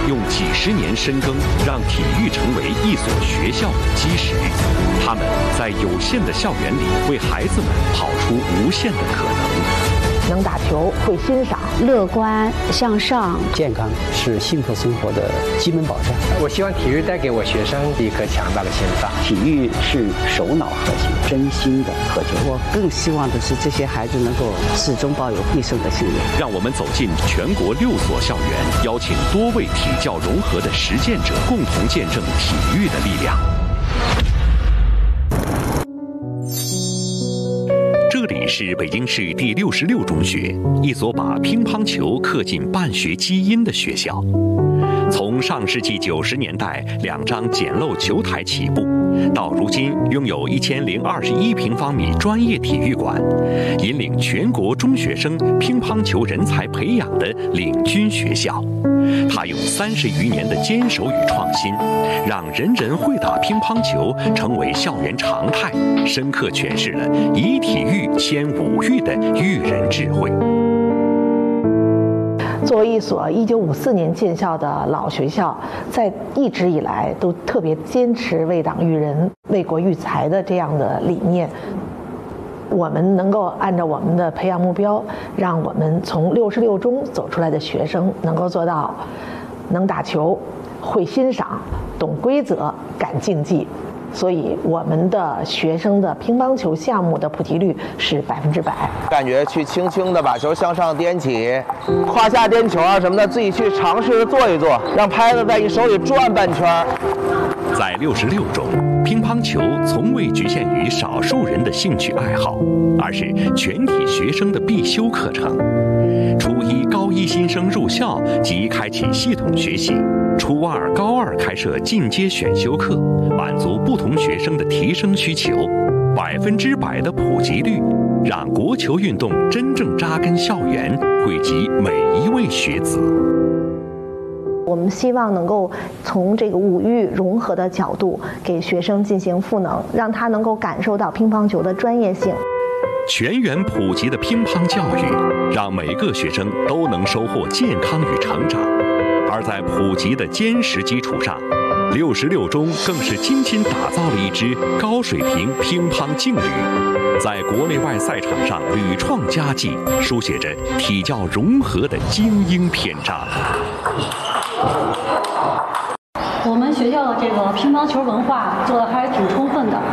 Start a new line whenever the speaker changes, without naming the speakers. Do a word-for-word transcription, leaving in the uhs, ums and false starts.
用几十年深耕，让体育成为一所学校的基石。他们在有限的校园里，为孩子们跑出无限的可能。
能打球，会欣赏，
乐观向上，
健康是幸福生活的基本保障。
我希望体育带给我学生一颗强大的心脏。
体育是首脑核心，真心的渴求。
我更希望的是这些孩子能够始终抱有必胜的信念。
让我们走进全国六所校园，邀请多位体教融合的实践者，共同见证体育的力量。这里是北京市第六十六中学，一所把乒乓球刻进办学基因的学校。从上世纪九十年代两张简陋球台起步，到如今拥有一千零二十一平方米专业体育馆，引领全国中学生乒乓球人才培养的领军学校。他用三十余年的坚守与创新，让人人会打乒乓球成为校园常态，深刻诠释了以体育牵五育的育人智慧。
作为一所一九五四年建校的老学校，在一直以来都特别坚持为党育人、为国育才的这样的理念。我们能够按照我们的培养目标，让我们从六十六中走出来的学生能够做到能打球、会欣赏、懂规则、敢竞技。所以我们的学生的乒乓球项目的普及率是百分之百。
感觉去轻轻的把球向上颠起，胯下颠球啊什么的，自己去尝试着做一做，让拍子在你手里转半圈。
在六十六中，乒乓球从未局限于少数人的兴趣爱好，而是全体学生的必修课程。初一、高一新生入校即开启系统学习，初二、高二开设进阶选修课，满足不同学生的提升需求。百分之百的普及率，让国球运动真正扎根校园，惠及每一位学子。
我们希望能够从这个五育融合的角度，给学生进行赋能，让他能够感受到乒乓球的专业性。
全员普及的乒乓教育，让每个学生都能收获健康与成长。而在普及的坚实基础上，六十六中更是精心打造了一支高水平乒乓劲旅，在国内外赛场上屡创佳绩，书写着体教融合的精英篇章。
我们学校的这个乒乓球文化做的还是挺充分的。